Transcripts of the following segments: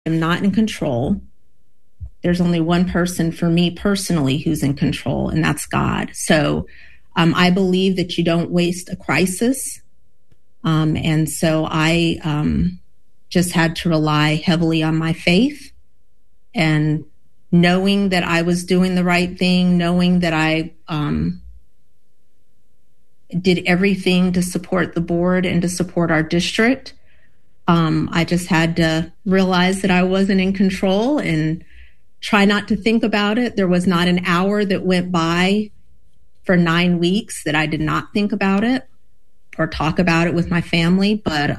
am not in control. There's only one person for me personally who's in control, and that's God. So I believe that you don't waste a crisis. And so I just had to rely heavily on my faith and knowing that I was doing the right thing, knowing that I did everything to support the board and to support our district. I just had to realize that I wasn't in control and try not to think about it. There was not an hour that went by for 9 weeks that I did not think about it or talk about it with my family. But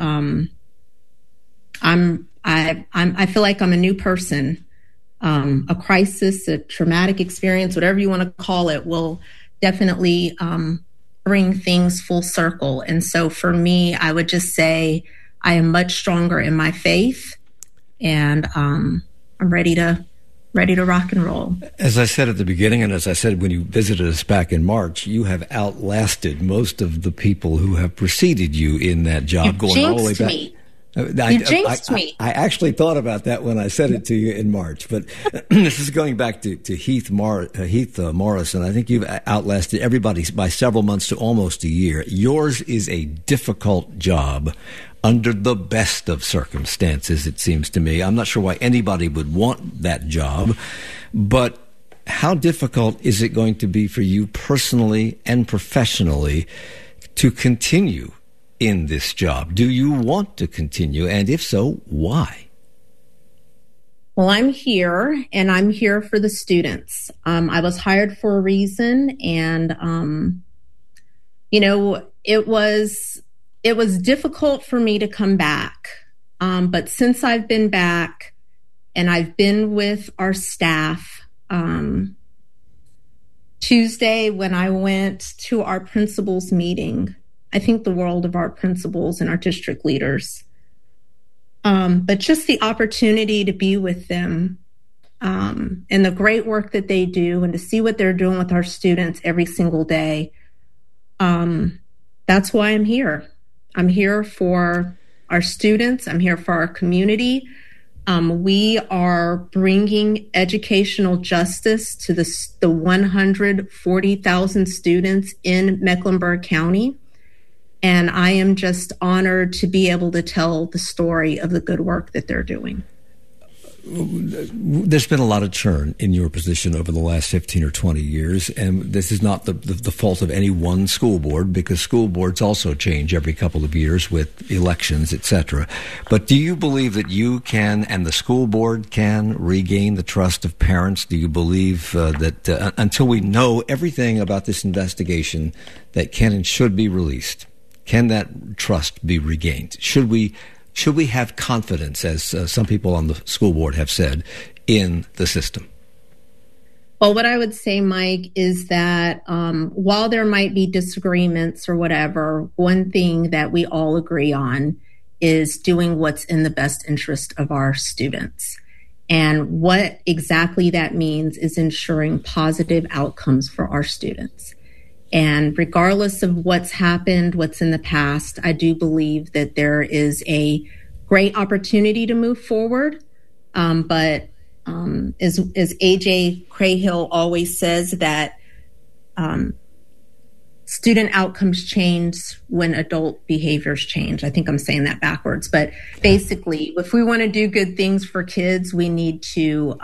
I feel like I'm a new person. A crisis, a traumatic experience, whatever you want to call it, will definitely bring things full circle. And so for me, I would just say I am much stronger in my faith, and I'm ready to rock and roll. As I said at the beginning, and as I said when you visited us back in March, you have outlasted most of the people who have preceded you in that job. You going all the way back. Me. You jinxed me. I actually thought about that when I said it to you in March, but this is going back to Heath Morris, and I think you've outlasted everybody by several months to almost a year. Yours is a difficult job under the best of circumstances, it seems to me. I'm not sure why anybody would want that job, but how difficult is it going to be for you personally and professionally to continue in this job? Do you want to continue? And if so, why? Well, I'm here, and I'm here for the students. I was hired for a reason, and, it was difficult for me to come back. But since I've been back and I've been with our staff, Tuesday when I went to our principals meeting, I think the world of our principals and our district leaders. But just the opportunity to be with them and the great work that they do and to see what they're doing with our students every single day. That's why I'm here. I'm here for our students. I'm here for our community. We are bringing educational justice to the 140,000 students in Mecklenburg County. And I am just honored to be able to tell the story of the good work that they're doing. There's been a lot of churn in your position over the last 15 or 20 years, and this is not the fault of any one school board, because school boards also change every couple of years with elections, etc. But do you believe that you can and the school board can regain the trust of parents? Do you believe that until we know everything about this investigation that can and should be released, can that trust be regained? Should we have confidence, as some people on the school board have said, in the system? Well, what I would say, Mike, is that while there might be disagreements or whatever, one thing that we all agree on is doing what's in the best interest of our students. And what exactly that means is ensuring positive outcomes for our students. And regardless of what's happened, what's in the past, I do believe that there is a great opportunity to move forward. But as AJ Crahill always says, that student outcomes change when adult behaviors change. I think I'm saying that backwards. But basically, if we want to do good things for kids, we need to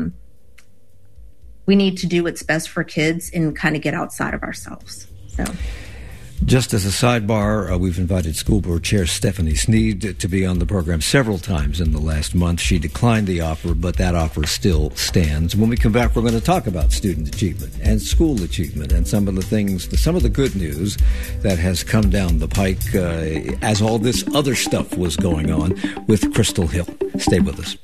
do what's best for kids and kind of get outside of ourselves. So, just as a sidebar, we've invited School Board Chair Stephanie Sneed to be on the program several times in the last month. She declined the offer, but that offer still stands. When we come back, we're going to talk about student achievement and school achievement and some of the good news that has come down the pike as all this other stuff was going on with Crystal Hill. Stay with us.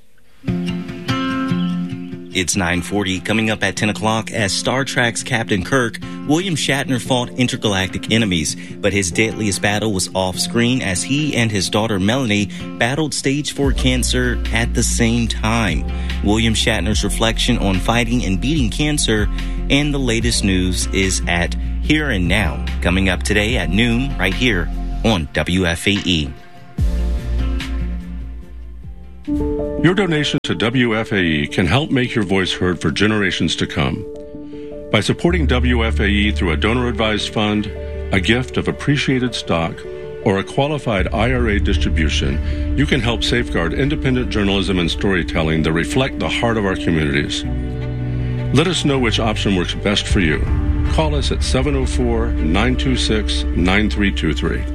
It's 9:40, coming up at 10 o'clock. As Star Trek's Captain Kirk, William Shatner fought intergalactic enemies, but his deadliest battle was off-screen as he and his daughter Melanie battled stage 4 cancer at the same time. William Shatner's reflection on fighting and beating cancer, and the latest news is at Here and Now, coming up today at noon right here on WFAE. Your donation to WFAE can help make your voice heard for generations to come. By supporting WFAE through a donor-advised fund, a gift of appreciated stock, or a qualified IRA distribution, you can help safeguard independent journalism and storytelling that reflect the heart of our communities. Let us know which option works best for you. Call us at 704-926-9323.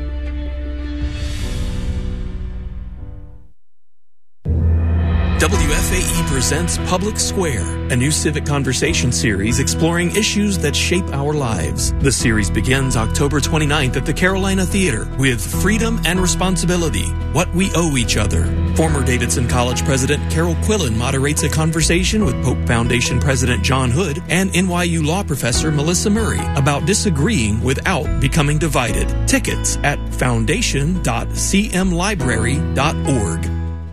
WFAE presents Public Square, a new civic conversation series exploring issues that shape our lives. The series begins October 29th at the Carolina Theater with Freedom and Responsibility, What We Owe Each Other. Former Davidson College President Carol Quillen moderates a conversation with Pope Foundation President John Hood and NYU law professor Melissa Murray about disagreeing without becoming divided. Tickets at foundation.cmlibrary.org.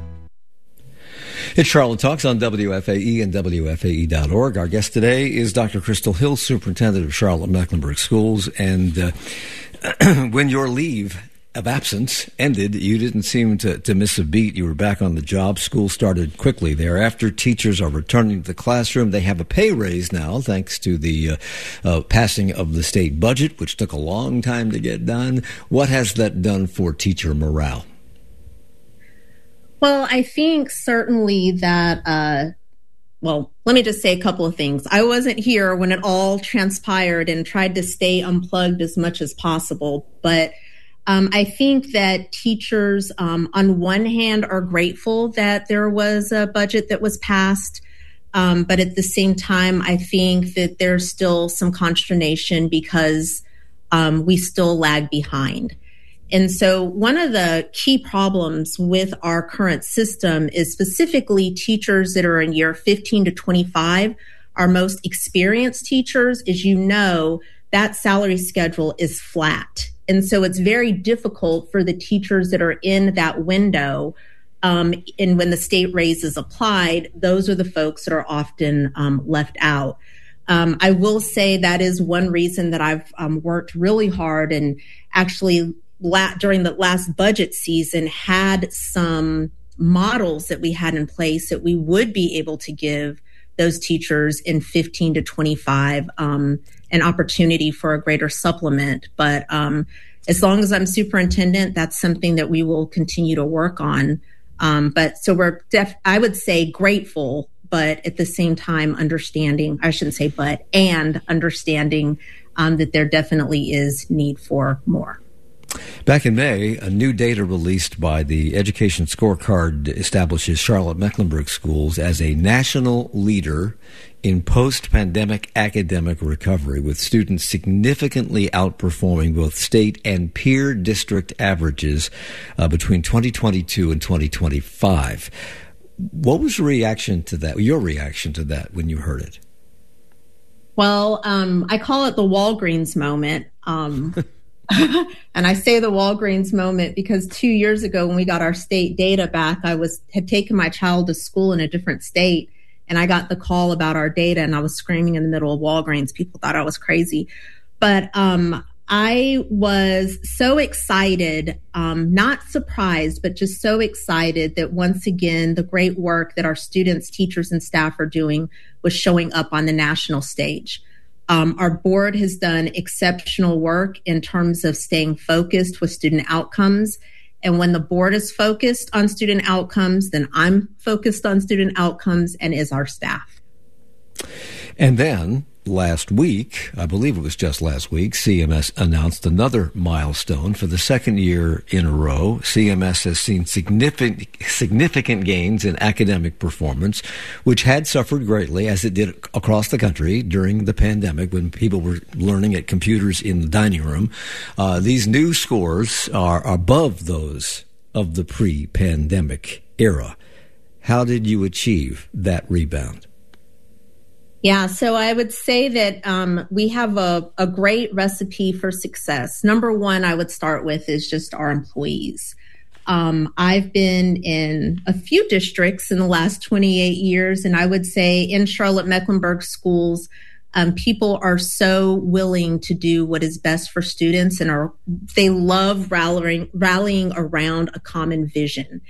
It's Charlotte Talks on WFAE and WFAE.org. Our guest today is Dr. Crystal Hill, Superintendent of Charlotte-Mecklenburg Schools. And when your leave of absence ended, you didn't seem to miss a beat. You were back on the job. School started quickly thereafter. Teachers are returning to the classroom. They have a pay raise now, thanks to the passing of the state budget, which took a long time to get done. What has that done for teacher morale? Well, I think certainly that, let me just say a couple of things. I wasn't here when it all transpired and tried to stay unplugged as much as possible. But I think that teachers, on one hand, are grateful that there was a budget that was passed. But at the same time, I think that there's still some consternation because we still lag behind. And so one of the key problems with our current system is specifically teachers that are in year 15 to 25, our most experienced teachers. As you know, that salary schedule is flat. And so it's very difficult for the teachers that are in that window. And when the state raise is applied, those are the folks that are often left out. I will say that is one reason that I've worked really hard and actually during the last budget season had some models that we had in place that we would be able to give those teachers in 15 to 25 an opportunity for a greater supplement. But as long as I'm superintendent, that's something that we will continue to work on. But so we're I would say grateful, but at the same time understanding that there definitely is need for more. Back in May, a new data released by the Education Scorecard establishes Charlotte-Mecklenburg Schools as a national leader in post-pandemic academic recovery, with students significantly outperforming both state and peer district averages between 2022 and 2025. What was your reaction to that when you heard it? Well, I call it the Walgreens moment. And I say the Walgreens moment because 2 years ago when we got our state data back, I had taken my child to school in a different state and I got the call about our data and I was screaming in the middle of Walgreens. People thought I was crazy. But I was so excited, not surprised, but just so excited that once again, the great work that our students, teachers, and staff are doing was showing up on the national stage. Our board has done exceptional work in terms of staying focused with student outcomes. And when the board is focused on student outcomes, then I'm focused on student outcomes, and is our staff. And then last week, I believe it was just last week, CMS announced another milestone. For the second year in a row, CMS has seen significant gains in academic performance, which had suffered greatly, as it did across the country during the pandemic when people were learning at computers in the dining room. These new scores are above those of the pre-pandemic era. How did you achieve that rebound? Yeah, so I would say that we have a great recipe for success. Number one, I would start with is just our employees. I've been in a few districts in the last 28 years, and I would say in Charlotte-Mecklenburg schools, people are so willing to do what is best for students, and they love rallying around a common vision.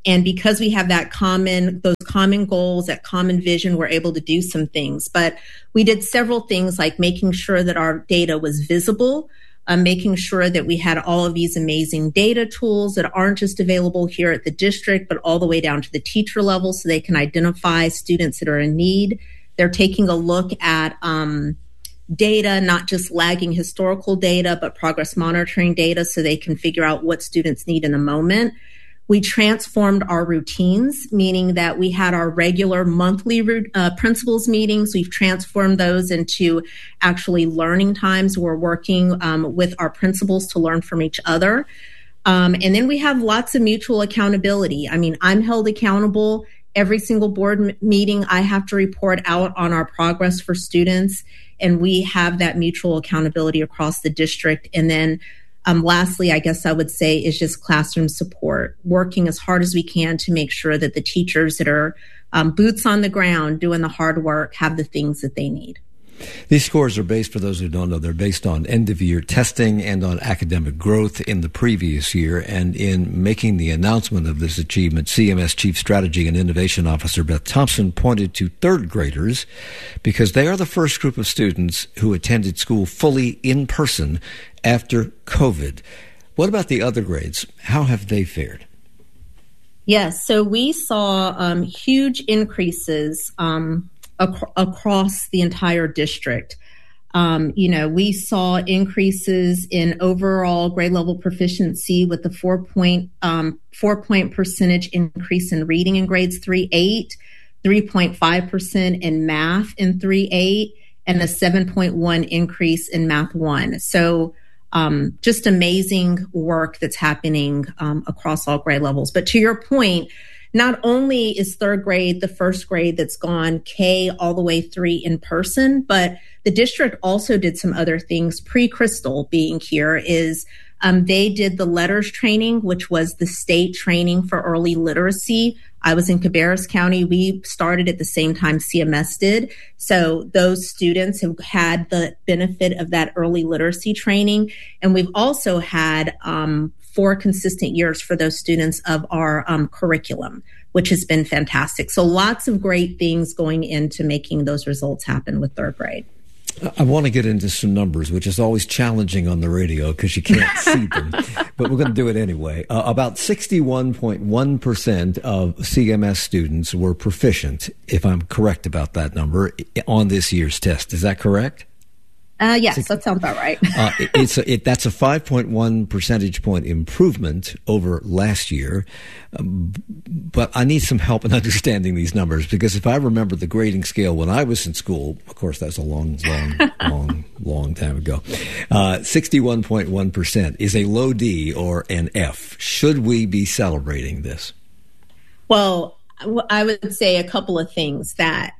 And because we have those common goals, that common vision, we're able to do some things. But we did several things like making sure that our data was visible, making sure that we had all of these amazing data tools that aren't just available here at the district, but all the way down to the teacher level so they can identify students that are in need. They're taking a look at data, not just lagging historical data, but progress monitoring data so they can figure out what students need in the moment. We transformed our routines, meaning that we had our regular monthly principals meetings. We've transformed those into actually learning times. We're working with our principals to learn from each other. And then we have lots of mutual accountability. I mean, I'm held accountable. Every single board meeting, I have to report out on our progress for students. And we have that mutual accountability across the district. And then lastly, I guess I would say is just classroom support, working as hard as we can to make sure that the teachers that are boots on the ground doing the hard work have the things that they need. These scores are based, for those who don't know, they're based on end-of-year testing and on academic growth in the previous year. And in making the announcement of this achievement, CMS Chief Strategy and Innovation Officer Beth Thompson pointed to third graders because they are the first group of students who attended school fully in person after COVID. What about the other grades? How have they fared? Yes, so we saw huge increases across the entire district. We saw increases in overall grade level proficiency with the 4-point percentage increase in reading in grades 3-8, 3.5% in math in 3-8, and a 7.1 increase in math 1. So just amazing work that's happening across all grade levels. But to your point, not only is third grade the first grade that's gone K all the way 3 in person, but the district also did some other things. Pre-Crystal being here is they did the letters training, which was the state training for early literacy. I was in Cabarrus County. We started at the same time CMS did. So those students have had the benefit of that early literacy training. And we've also had 4 consistent years for those students of our curriculum, which has been fantastic. So lots of great things going into making those results happen with third grade. I want to get into some numbers, which is always challenging on the radio because you can't see them, but we're going to do it anyway. About 61.1% of CMS students were proficient, if I'm correct about that number, on this year's test. Is that correct? Yes, that sounds about right. That's a 5.1 percentage point improvement over last year. But I need some help in understanding these numbers because if I remember the grading scale when I was in school, of course, that's a long time ago, 61.1% is a low D or an F. Should we be celebrating this? Well, I would say a couple of things that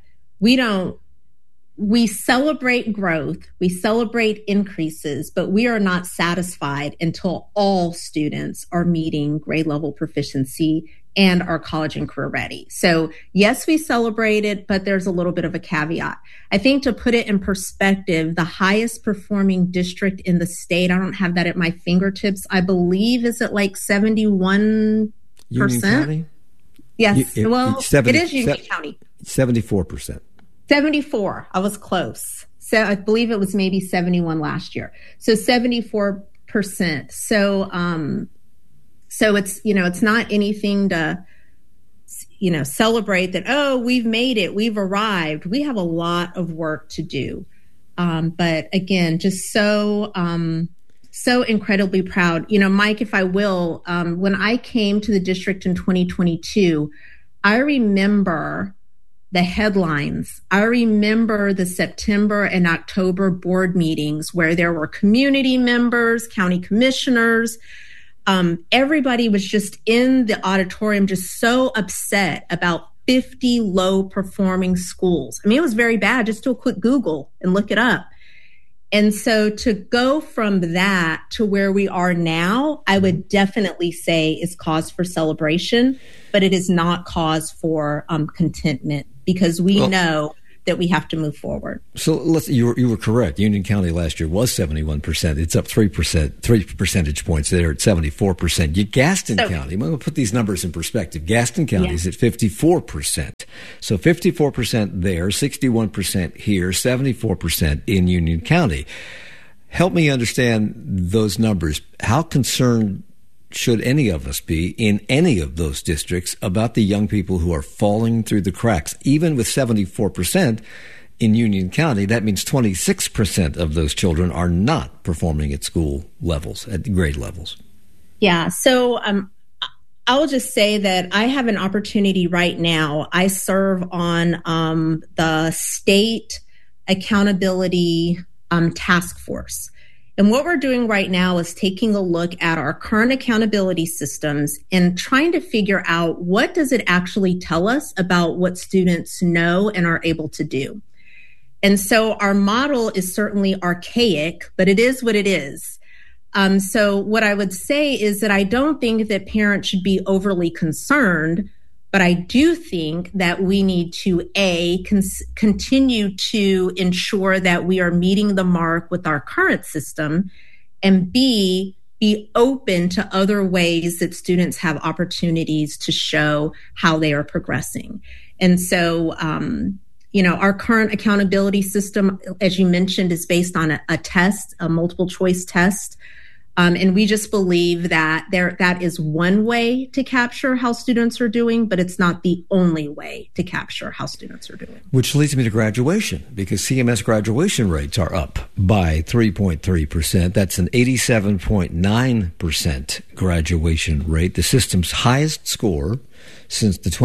we celebrate growth, we celebrate increases, but we are not satisfied until all students are meeting grade level proficiency and are college and career ready. So yes, we celebrate it, but there's a little bit of a caveat. I think to put it in perspective, the highest performing district in the state, I don't have that at my fingertips, I believe is at like 71%. Union County? Yes, it is Union County. 74%. 74. I was close. So I believe it was maybe 71 last year. So 74%. So it's, it's not anything to, celebrate that, oh, we've made it, we've arrived. We have a lot of work to do. But again, just so incredibly proud. Mike, if I will, when I came to the district in 2022, I remember the headlines. I remember the September and October board meetings where there were community members, county commissioners. Everybody was just in the auditorium, just so upset about 50 low performing schools. I mean, it was very bad. Just do a quick Google and look it up. And so to go from that to where we are now, I would definitely say is cause for celebration, but it is not cause for contentment because we know that we have to move forward. So you were correct. Union County last year was 71%. It's up 3 percentage points there at 74%. Gaston County, I'm going to put these numbers in perspective. Gaston County is at 54%. So 54% there, 61% here, 74% in Union County. Help me understand those numbers. How concerned should any of us be in any of those districts about the young people who are falling through the cracks? Even with 74% in Union County, that means 26% of those children are not performing at school levels, at grade levels. Yeah, so I'll just say that I have an opportunity right now. I serve on the state accountability task force. And what we're doing right now is taking a look at our current accountability systems and trying to figure out what does it actually tell us about what students know and are able to do. And so our model is certainly archaic, but it is what it is. So what I would say is that I don't think that parents should be overly concerned, but I do think that we need to, A, continue to ensure that we are meeting the mark with our current system, and B, be open to other ways that students have opportunities to show how they are progressing. And so, our current accountability system, as you mentioned, is based on a test, a multiple choice test. And we just believe that that is one way to capture how students are doing, but it's not the only way to capture how students are doing. Which leads me to graduation, because CMS graduation rates are up by 3.3%. That's an 87.9% graduation rate, the system's highest score since the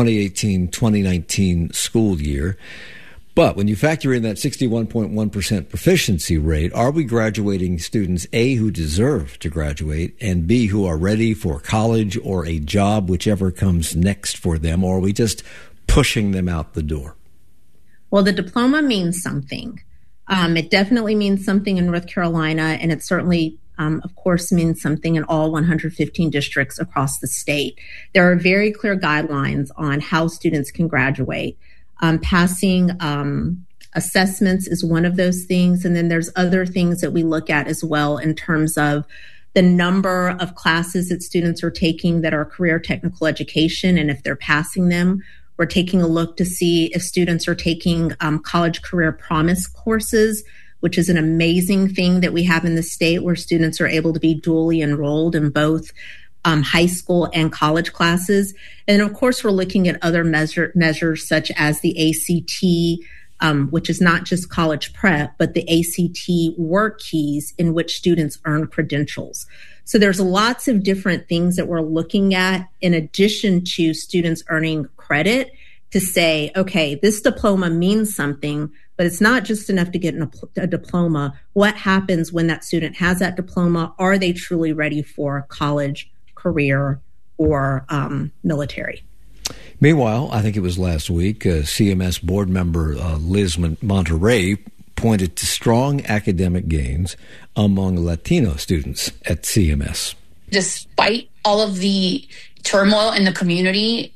2018-2019 school year. But when you factor in that 61.1% proficiency rate, are we graduating students, A, who deserve to graduate, and B, who are ready for college or a job, whichever comes next for them, or are we just pushing them out the door? Well, the diploma means something. It definitely means something in North Carolina, and it certainly, of course, means something in all 115 districts across the state. There are very clear guidelines on how students can graduate. Passing assessments is one of those things. And then there's other things that we look at as well in terms of the number of classes that students are taking that are career technical education. And if they're passing them, we're taking a look to see if students are taking college career promise courses, which is an amazing thing that we have in the state where students are able to be dually enrolled in both high school and college classes. And of course, we're looking at other measures such as the ACT, which is not just college prep, but the ACT work keys in which students earn credentials. So there's lots of different things that we're looking at in addition to students earning credit to say, okay, this diploma means something, but it's not just enough to get a diploma. What happens when that student has that diploma? Are they truly ready for college, career, or military? Meanwhile, I think it was last week, CMS board member Liz Monterey pointed to strong academic gains among Latino students at CMS. Despite all of the turmoil in the community,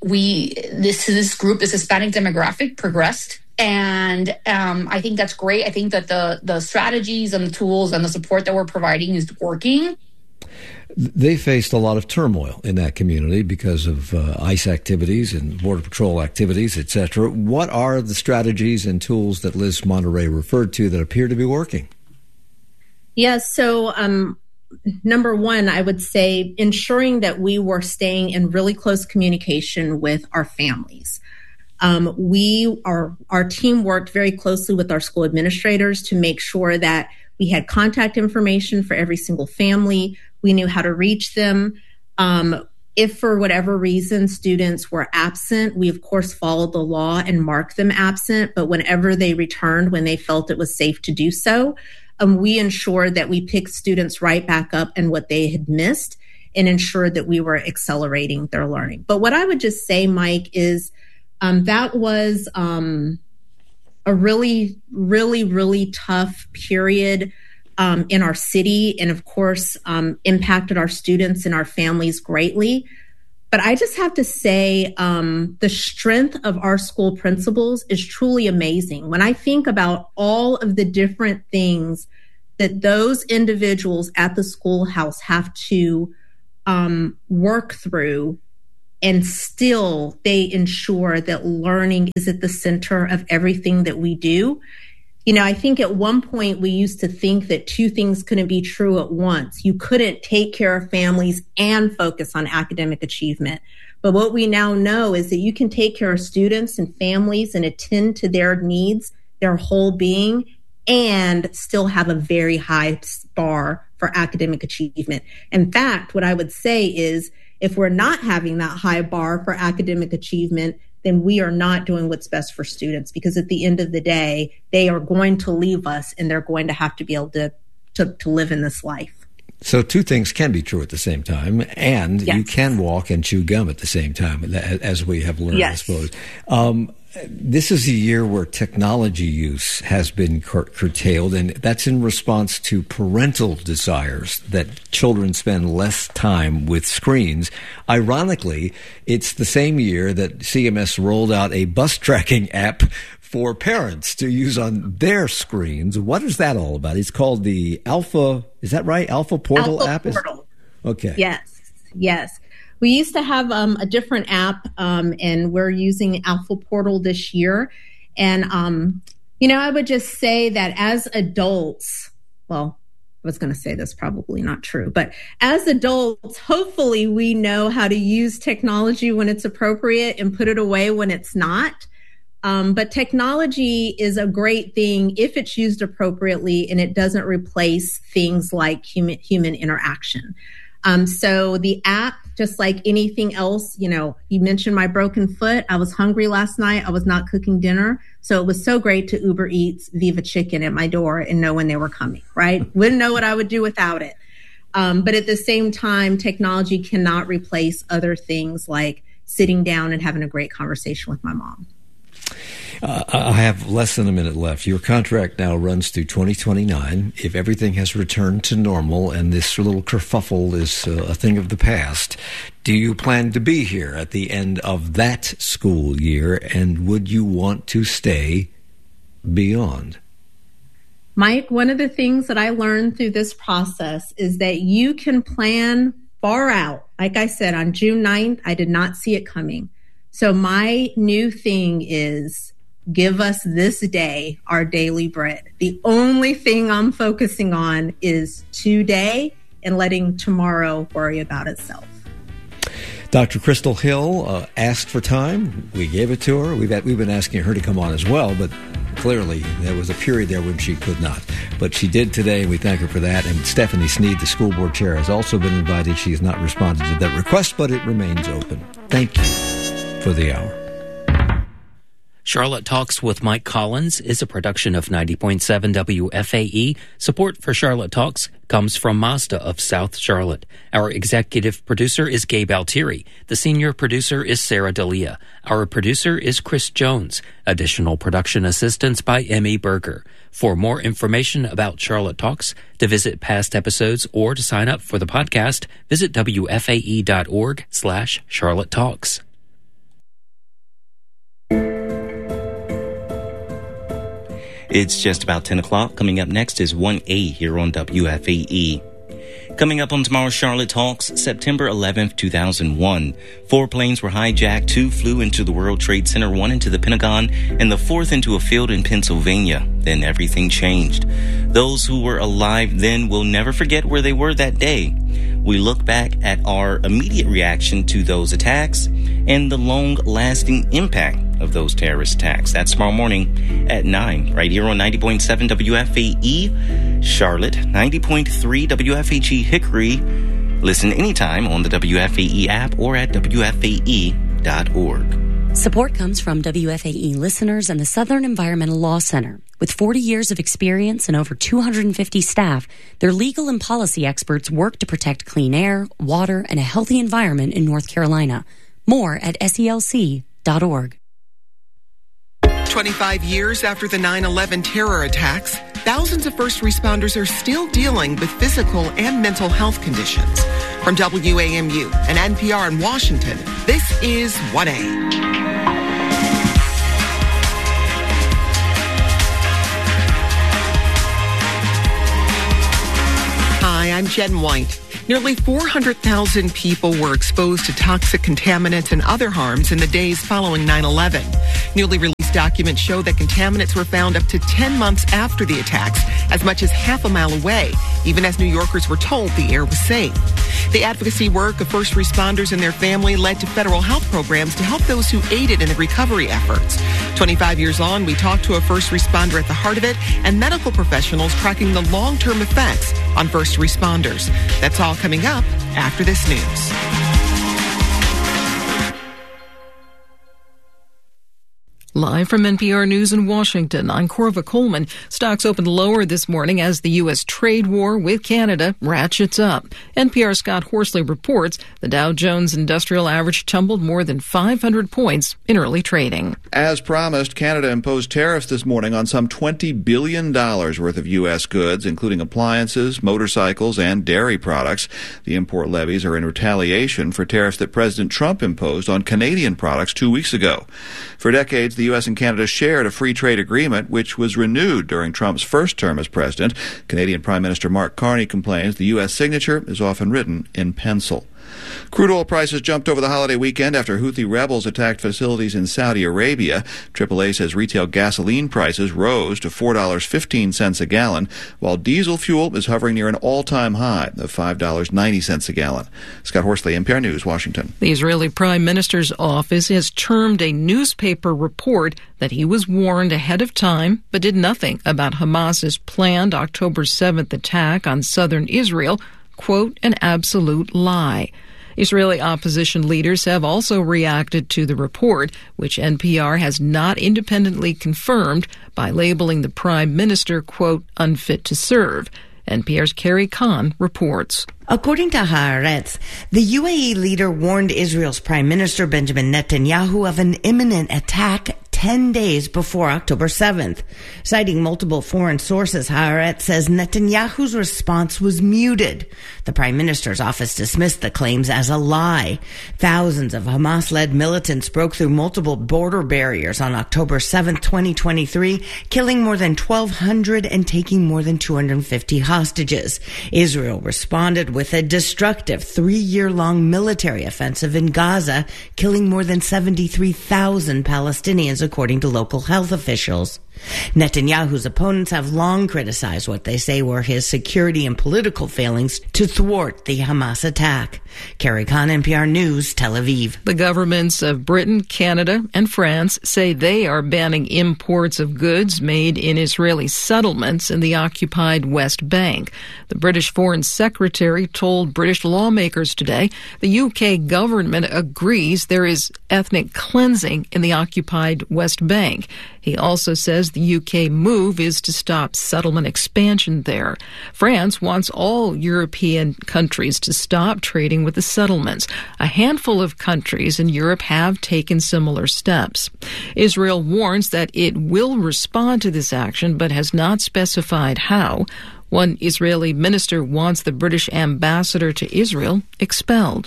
this group, this Hispanic demographic, progressed. And I think that's great. I think that the strategies and the tools and the support that we're providing is working. They faced a lot of turmoil in that community because of ICE activities and Border Patrol activities, et cetera. What are the strategies and tools that Liz Monterey referred to that appear to be working? Yes. So number one, I would say ensuring that we were staying in really close communication with our families. Our team worked very closely with our school administrators to make sure that we had contact information for every single family. We knew how to reach them. If for whatever reason students were absent, we of course followed the law and marked them absent. But whenever they returned, when they felt it was safe to do so, we ensured that we picked students right back up and what they had missed and ensured that we were accelerating their learning. But what I would just say, Mike, is that was a really, really, really tough period in our city, and of course impacted our students and our families greatly. But I just have to say the strength of our school principals is truly amazing. When I think about all of the different things that those individuals at the schoolhouse have to work through, and still they ensure that learning is at the center of everything that we do. You know, I think at one point we used to think that two things couldn't be true at once. You couldn't take care of families and focus on academic achievement. But what we now know is that you can take care of students and families and attend to their needs, their whole being, and still have a very high bar for academic achievement. In fact, what I would say is if we're not having that high bar for academic achievement, then we are not doing what's best for students, because at the end of the day, they are going to leave us and they're going to have to be able to live in this life. So two things can be true at the same time, and yes. You can walk and chew gum at the same time, as we have learned, yes. I suppose. This is a year where technology use has been curtailed, and that's in response to parental desires that children spend less time with screens. Ironically, it's the same year that CMS rolled out a bus tracking app for parents to use on their screens. What is that all about? It's called the Alpha, is that right? Alpha Portal app? Portal. Okay. Yes. We used to have a different app, and we're using Alpha Portal this year. And, I would just say that as adults, well, I was going to say this, probably not true, but as adults, hopefully we know how to use technology when it's appropriate and put it away when it's not. But technology is a great thing if it's used appropriately and it doesn't replace things like human interaction. So the app, just like anything else, you mentioned my broken foot. I was hungry last night. I was not cooking dinner. So it was so great to Uber Eats Viva Chicken at my door and know when they were coming, right? Wouldn't know what I would do without it. But at the same time, technology cannot replace other things like sitting down and having a great conversation with my mom. I have less than a minute left. Your contract now runs through 2029. If everything has returned to normal and this little kerfuffle is a thing of the past, do you plan to be here at the end of that school year, and would you want to stay beyond? Mike, one of the things that I learned through this process is that you can plan far out. Like I said, on June 9th, I did not see it coming. So my new thing is give us this day our daily bread. The only thing I'm focusing on is today and letting tomorrow worry about itself. Dr. Crystal Hill asked for time. We gave it to her. We've been asking her to come on as well, but clearly there was a period there when she could not. But she did today, and we thank her for that. And Stephanie Sneed, the school board chair, has also been invited. She has not responded to that request, but it remains open. Thank you for the hour. Charlotte Talks with Mike Collins is a production of 90.7 WFAE. Support for Charlotte Talks comes from Mazda of South Charlotte. Our executive producer is Gabe Altieri. The senior producer is Sarah D'Elia. Our producer is Chris Jones. Additional production assistance by Emmy Berger. For more information about Charlotte Talks, to visit past episodes, or to sign up for the podcast, visit WFAE.org/Charlotte Talks. It's just about 10 o'clock. Coming up next is 1A here on WFAE. Coming up on tomorrow's Charlotte Talks, September 11th, 2001. 4 planes were hijacked. 2 flew into the World Trade Center, 1 into the Pentagon, and the 4th into a field in Pennsylvania. Then everything changed. Those who were alive then will never forget where they were that day. We look back at our immediate reaction to those attacks and the long-lasting impact of those terrorist attacks. That's tomorrow morning at 9, right here on 90.7 WFAE Charlotte, 90.3 WFHE Hickory. Listen anytime on the WFAE app or at WFAE.org. Support comes from WFAE listeners and the Southern Environmental Law Center. With 40 years of experience and over 250 staff, their legal and policy experts work to protect clean air, water, and a healthy environment in North Carolina. More at SELC.org. 25 years after the 9/11 terror attacks, thousands of first responders are still dealing with physical and mental health conditions. From WAMU and NPR in Washington, this is 1A. Hi, I'm Jen White. Nearly 400,000 people were exposed to toxic contaminants and other harms in the days following 9/11. Newly released documents show that contaminants were found up to 10 months after the attacks, as much as half a mile away, even as New Yorkers were told the air was safe. The advocacy work of first responders and their family led to federal health programs to help those who aided in the recovery efforts. 25 years on, we talked to a first responder at the heart of it and medical professionals tracking the long-term effects on first responders. That's all coming up after this news. Live from NPR News in Washington, I'm Corva Coleman. Stocks opened lower this morning as the U.S. trade war with Canada ratchets up. NPR's Scott Horsley reports the Dow Jones Industrial Average tumbled more than 500 points in early trading. As promised, Canada imposed tariffs this morning on some $20 billion worth of U.S. goods, including appliances, motorcycles, and dairy products. The import levies are in retaliation for tariffs that President Trump imposed on Canadian products 2 weeks ago. For decades, the U.S. and Canada shared a free trade agreement, which was renewed during Trump's first term as president. Canadian Prime Minister Mark Carney complains the U.S. signature is often written in pencil. Crude oil prices jumped over the holiday weekend after Houthi rebels attacked facilities in Saudi Arabia. AAA says retail gasoline prices rose to $4.15 a gallon, while diesel fuel is hovering near an all-time high of $5.90 a gallon. Scott Horsley, NPR News, Washington. The Israeli Prime Minister's office has termed a newspaper report that he was warned ahead of time but did nothing about Hamas's planned October 7th attack on southern Israel, quote, an absolute lie. Israeli opposition leaders have also reacted to the report, which NPR has not independently confirmed, by labeling the prime minister, quote, unfit to serve. NPR's Carrie Kahn reports. According to Haaretz, the UAE leader warned Israel's Prime Minister Benjamin Netanyahu of an imminent attack 10 days before October 7th. Citing multiple foreign sources, Haaretz says Netanyahu's response was muted. The Prime Minister's office dismissed the claims as a lie. Thousands of Hamas-led militants broke through multiple border barriers on October 7th, 2023, killing more than 1,200 and taking more than 250 hostages. Israel responded with a destructive 3-year-long military offensive in Gaza, killing more than 73,000 Palestinians, according to local health officials. Netanyahu's opponents have long criticized what they say were his security and political failings to thwart the Hamas attack. Carrie Kahn, NPR News, Tel Aviv. The governments of Britain, Canada, and France say they are banning imports of goods made in Israeli settlements in the occupied West Bank. The British Foreign Secretary told British lawmakers today the UK government agrees there is ethnic cleansing in the occupied West Bank. He also says the UK move is to stop settlement expansion there. France wants all European countries to stop trading with the settlements. A handful of countries in Europe have taken similar steps. Israel warns that it will respond to this action, but has not specified how. One Israeli minister wants the British ambassador to Israel expelled.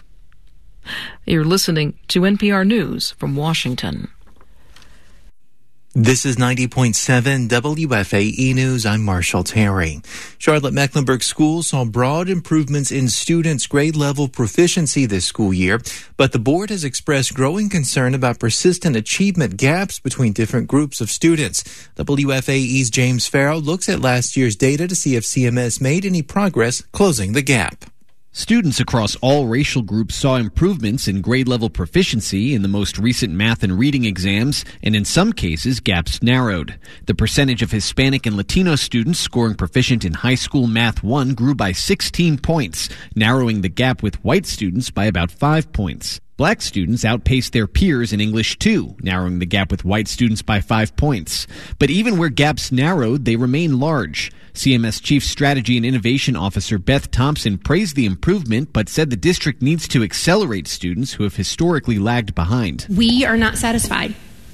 You're listening to NPR News from Washington. This is 90.7 WFAE News. I'm Marshall Terry. Charlotte-Mecklenburg schools saw broad improvements in students' grade-level proficiency this school year, but the board has expressed growing concern about persistent achievement gaps between different groups of students. WFAE's James Farrell looks at last year's data to see if CMS made any progress closing the gap. Students across all racial groups saw improvements in grade-level proficiency in the most recent math and reading exams, and in some cases, gaps narrowed. The percentage of Hispanic and Latino students scoring proficient in high school Math 1 grew by 16 points, narrowing the gap with white students by about 5 points. Black students outpaced their peers in English 2, narrowing the gap with white students by 5 points. But even where gaps narrowed, they remain large. CMS Chief Strategy and Innovation Officer Beth Thompson praised the improvement, but said the district needs to accelerate students who have historically lagged behind. We are not satisfied.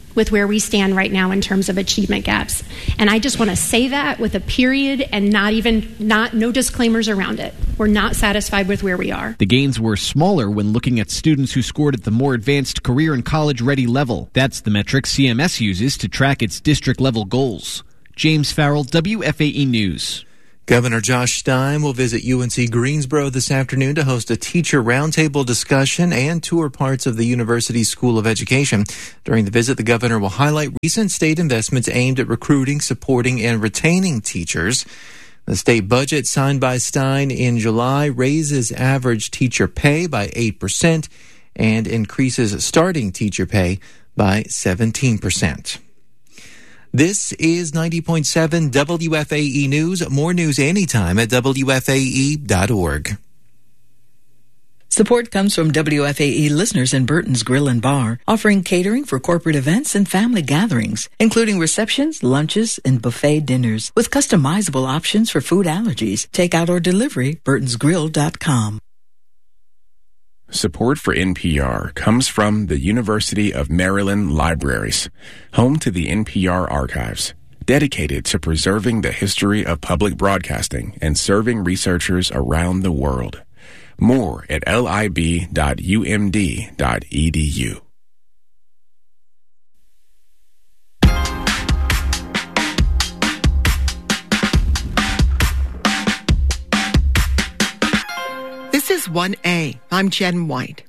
with where we stand right now in terms of achievement gaps. And I just want to say that with a period and no disclaimers around it. We're not satisfied with where we are. The gains were smaller when looking at students who scored at the more advanced career and college-ready level. That's the metric CMS uses to track its district-level goals. James Farrell, WFAE News. Governor Josh Stein will visit UNC Greensboro this afternoon to host a teacher roundtable discussion and tour parts of the university's School of Education. During the visit, the governor will highlight recent state investments aimed at recruiting, supporting, and retaining teachers. The state budget signed by Stein in July raises average teacher pay by 8% and increases starting teacher pay by 17%. This is 90.7 WFAE News. More news anytime at WFAE.org. Support comes from WFAE listeners in Burton's Grill and Bar, offering catering for corporate events and family gatherings, including receptions, lunches, and buffet dinners, with customizable options for food allergies. Takeout or delivery, burtonsgrill.com. Support for NPR comes from the University of Maryland Libraries, home to the NPR archives, dedicated to preserving the history of public broadcasting and serving researchers around the world. More at lib.umd.edu. This is 1A. I'm Jen White.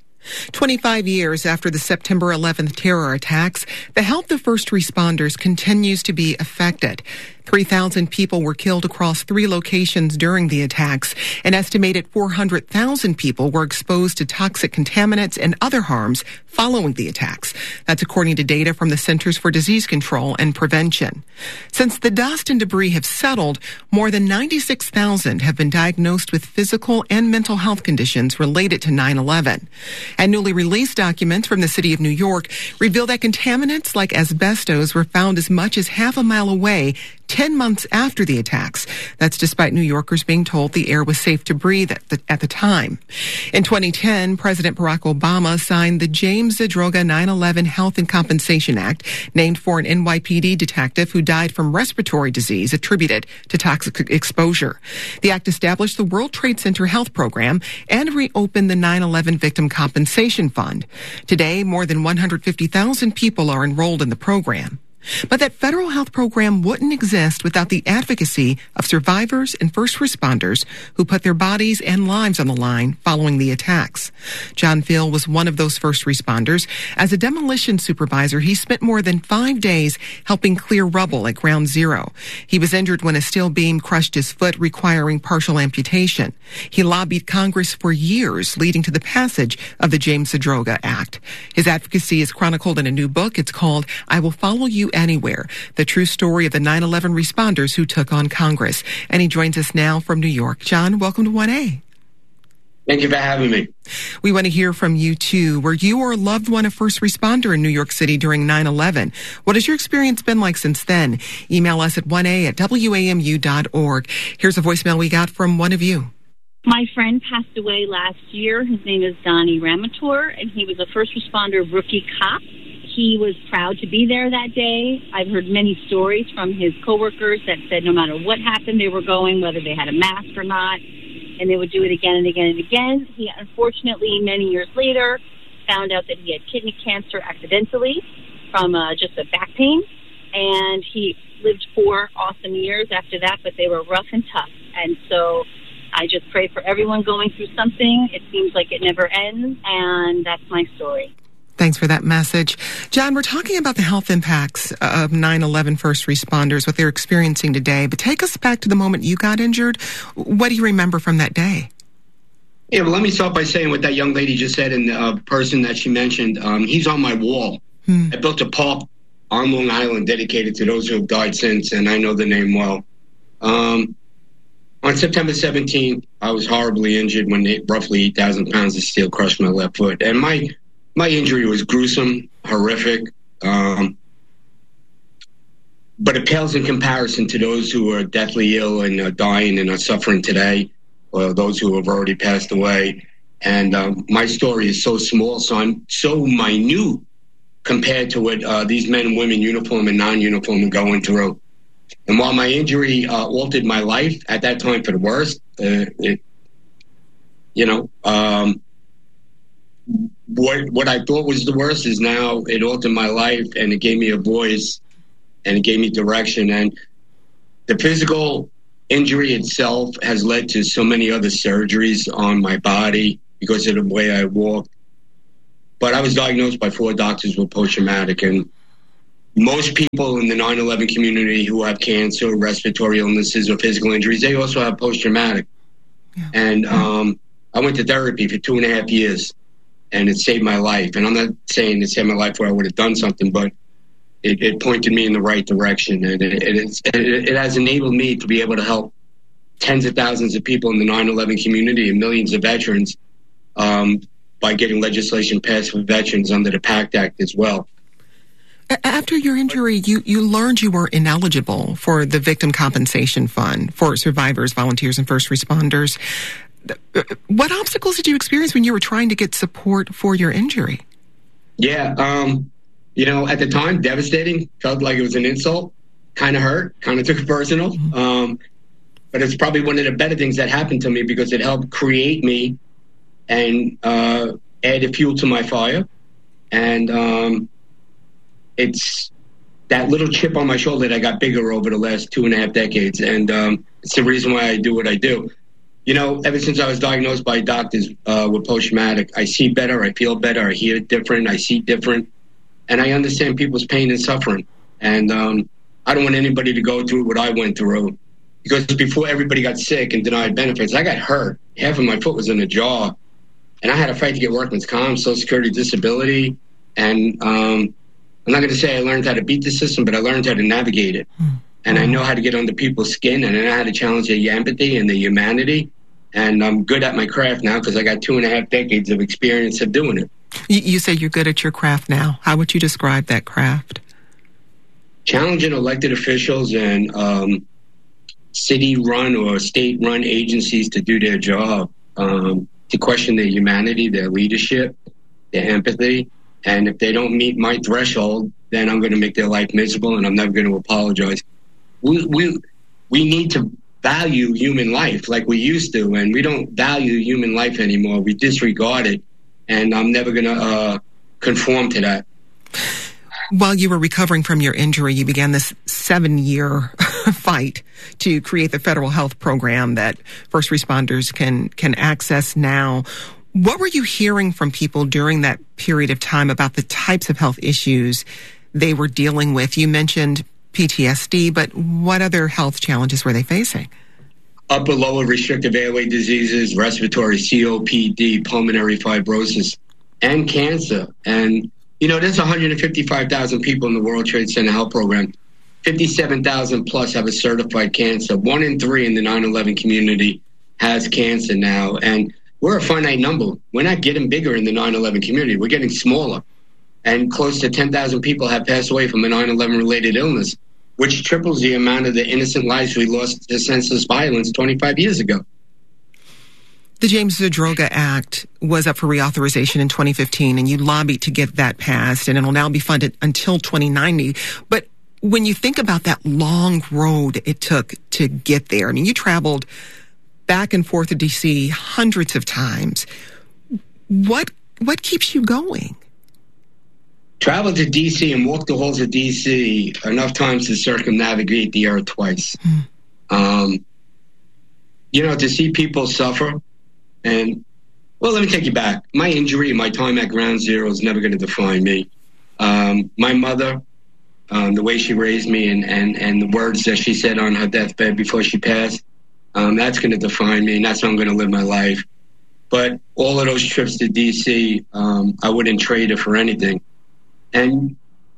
25 years after the September 11th terror attacks, the health of first responders continues to be affected. 3,000 people were killed across 3 locations during the attacks. An estimated 400,000 people were exposed to toxic contaminants and other harms following the attacks. That's according to data from the Centers for Disease Control and Prevention. Since the dust and debris have settled, more than 96,000 have been diagnosed with physical and mental health conditions related to 9/11. And newly released documents from the city of New York reveal that contaminants like asbestos were found as much as half a mile away 10 months after the attacks. That's despite New Yorkers being told the air was safe to breathe at the time. In 2010, President Barack Obama signed the James Zadroga 9/11 Health and Compensation Act, named for an NYPD detective who died from respiratory disease attributed to toxic exposure. The act established the World Trade Center Health Program and reopened the 9/11 Victim Compensation Fund. Today, more than 150,000 people are enrolled in the program. But that federal health program wouldn't exist without the advocacy of survivors and first responders who put their bodies and lives on the line following the attacks. John Phil was one of those first responders. As a demolition supervisor, he spent more than 5 days helping clear rubble at Ground Zero. He was injured when a steel beam crushed his foot, requiring partial amputation. He lobbied Congress for years, leading to the passage of the James Zadroga Act. His advocacy is chronicled in a new book. It's called I Will Follow You Anywhere, the true story of the 9/11 responders who took on Congress. And he joins us now from New York. John, welcome to 1A. Thank you for having me. We want to hear from you, too. Were you or a loved one a first responder in New York City during 9/11? What has your experience been like since then? Email us at 1a@wamu.org. Here's a voicemail we got from one of you. My friend passed away last year. His name is Donnie Ramator, and he was a first responder rookie cop. He was proud to be there that day. I've heard many stories from his coworkers that said no matter what happened, they were going, whether they had a mask or not, and they would do it again and again and again. He unfortunately, many years later, found out that he had kidney cancer accidentally from just a back pain, and he lived 4 awesome years after that, but they were rough and tough. And so I just pray for everyone going through something. It seems like it never ends, and that's my story. Thanks for that message. John, we're talking about the health impacts of 9/11 first responders, what they're experiencing today. But take us back to the moment you got injured. What do you remember from that day? Yeah, well, let me start by saying what that young lady just said and the person that she mentioned. He's on my wall. I built a park on Long Island dedicated to those who have died since, and I know the name well. On September 17th, I was horribly injured when roughly 8,000 pounds of steel crushed my left foot. And my injury was gruesome, horrific, but it pales in comparison to those who are deathly ill and are dying and are suffering today, or those who have already passed away. And my story is so small, so I'm so minute compared to what these men and women, uniform and non-uniform, are going through. And while my injury altered my life at that time for the worst, what I thought was the worst is now it altered my life, and it gave me a voice, and it gave me direction. And the physical injury itself has led to so many other surgeries on my body because of the way I walk. But I was diagnosed by 4 doctors with post-traumatic, and most people in the 9/11 community who have cancer, respiratory illnesses, or physical injuries, they also have post-traumatic. Yeah. And I went to therapy for 2.5 years, and it saved my life. And I'm not saying it saved my life where I would have done something, but it pointed me in the right direction. And it has enabled me to be able to help tens of thousands of people in the 9/11 community and millions of veterans by getting legislation passed for veterans under the PACT Act as well. After your injury, you learned you were ineligible for the Victim Compensation Fund for survivors, volunteers, and first responders. What obstacles did you experience when you were trying to get support for your injury? Yeah, at the time, devastating. Felt like it was an insult. Kind of hurt. Kind of took it personal. But it's probably one of the better things that happened to me because it helped create me and added fuel to my fire. And it's that little chip on my shoulder that got bigger over the last 2.5 decades. And it's the reason why I do what I do. Ever since I was diagnosed by doctors with post-traumatic, I see better, I feel better, I hear different, I see different, and I understand people's pain and suffering. And I don't want anybody to go through what I went through, because before everybody got sick and denied benefits, I got hurt. Half of my foot was in a jaw, and I had to fight to get workman's comp, Social Security, disability, and I'm not going to say I learned how to beat the system, but I learned how to navigate it. And I know how to get under people's skin, and I know how to challenge their empathy and their humanity. And I'm good at my craft now because I got 2.5 decades of experience of doing it. You say you're good at your craft now. How would you describe that craft? Challenging elected officials and city-run or state-run agencies to do their job, to question their humanity, their leadership, their empathy. And if they don't meet my threshold, then I'm going to make their life miserable, and I'm never going to apologize. We need to value human life like we used to, and we don't value human life anymore. We disregard it, and I'm never going to conform to that. While you were recovering from your injury, you began this 7-year fight to create the federal health program that first responders can access now. What were you hearing from people during that period of time about the types of health issues they were dealing with? You mentioned PTSD, but what other health challenges were they facing? Upper lower restrictive airway diseases, respiratory COPD, pulmonary fibrosis, and cancer. And, there's 155,000 people in the World Trade Center Health Program. 57,000 plus have a certified cancer. 1 in 3 in the 9/11 community has cancer now. And we're a finite number. We're not getting bigger in the 9/11 community. We're getting smaller. And close to 10,000 people have passed away from a 9/11 related illness, which triples the amount of the innocent lives we lost to senseless violence 25 years ago. The James Zadroga Act was up for reauthorization in 2015, and you lobbied to get that passed, and it'll now be funded until 2090. But when you think about that long road it took to get there, I mean, you traveled back and forth to D.C. hundreds of times. What keeps you going? Travel to D.C. and walk the halls of D.C. enough times to circumnavigate the earth twice. To see people suffer. And, let me take you back. My injury, my time at Ground Zero is never going to define me. My mother, the way she raised me and the words that she said on her deathbed before she passed, that's going to define me, and that's how I'm going to live my life. But all of those trips to D.C., I wouldn't trade it for anything. And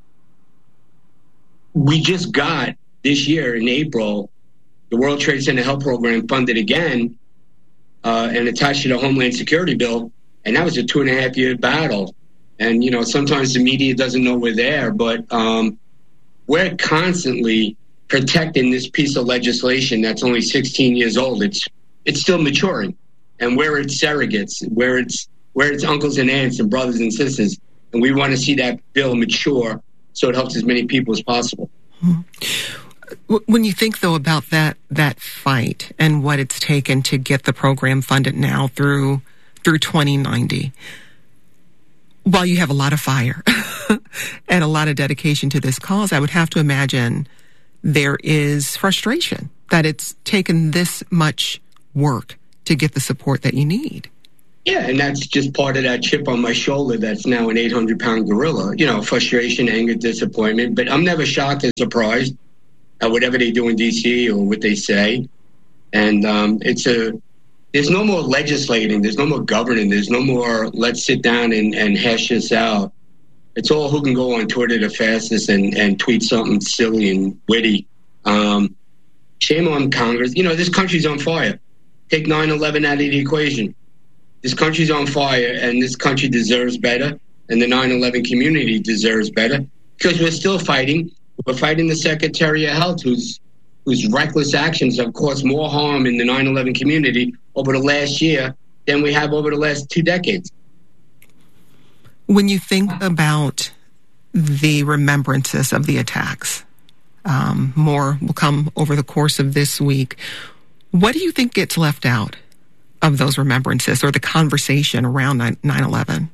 we just got, this year in April, the World Trade Center Health Program funded again and attached to the Homeland Security Bill, and that was a 2.5-year battle. And, sometimes the media doesn't know we're there, but we're constantly protecting this piece of legislation that's only 16 years old. It's still maturing. And where it's surrogates, where it's uncles and aunts and brothers and sisters, And we want to see that bill mature so it helps as many people as possible. When you think, though, about that fight and what it's taken to get the program funded now through 2090, while you have a lot of fire and a lot of dedication to this cause, I would have to imagine there is frustration that it's taken this much work to get the support that you need. Yeah, and that's just part of that chip on my shoulder that's now an 800-pound gorilla. You know, frustration, anger, disappointment. But I'm never shocked and surprised at whatever they do in D.C. or what they say. And there's no more legislating. There's no more governing. There's no more let's sit down and hash this out. It's all who can go on Twitter the fastest and tweet something silly and witty. Shame on Congress. You know, this country's on fire. Take 9/11 out of the equation. This country's on fire, and this country deserves better, and the 9/11 community deserves better, because we're still fighting. We're fighting the Secretary of Health, whose reckless actions have caused more harm in the 9/11 community over the last year than we have over the last 2 decades. When you think about the remembrances of the attacks, more will come over the course of this week. What do you think gets left out of those remembrances or the conversation around 9/11?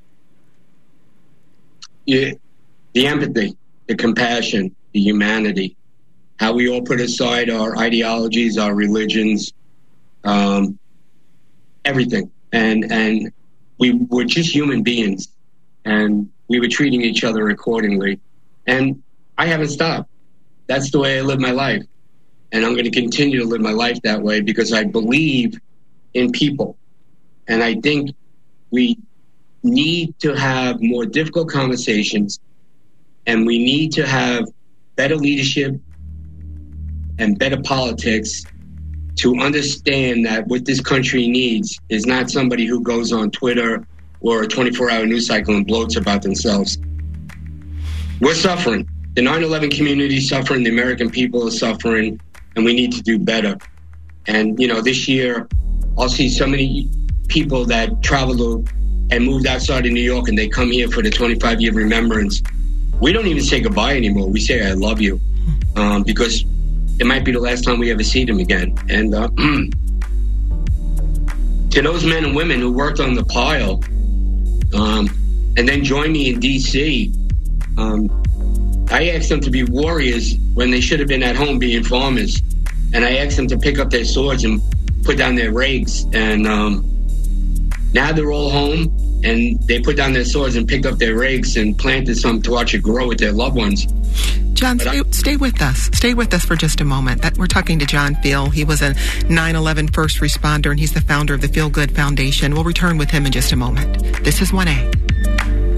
Yeah, the empathy, the compassion, the humanity, how we all put aside our ideologies, our religions, everything. And we were just human beings, and we were treating each other accordingly. And I haven't stopped. That's the way I live my life. And I'm going to continue to live my life that way because I believe in people. And I think we need to have more difficult conversations, and we need to have better leadership and better politics to understand that what this country needs is not somebody who goes on Twitter or a 24-hour news cycle and bloats about themselves. We're suffering. The 9/11 community is suffering. The American people are suffering, and we need to do better. And, you know, this year, I'll see so many people that traveled and moved outside of New York, and they come here for the 25-year remembrance. We don't even say goodbye anymore. We say, I love you, because it might be the last time we ever see them again. And to those men and women who worked on the pile and then joined me in D.C., I asked them to be warriors when they should have been at home being farmers. And I asked them to pick up their swords and put down their rakes. And now they're all home, and they put down their swords and picked up their rakes and planted something to watch it grow with their loved ones. John, stay with us. Stay with us for just a moment. We're talking to John Feal. He was a 9/11 first responder, and he's the founder of the Feel Good Foundation. We'll return with him in just a moment. This is 1A.